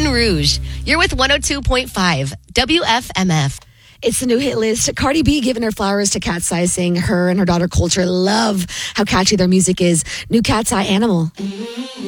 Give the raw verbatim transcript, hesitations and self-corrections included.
Baton Rouge. You're with one oh two point five W F M F. It's the new hit list. Cardi B giving her flowers to Cat's Eye, saying her and her daughter Culture love how catchy their music is. New Cat's Eye Animal.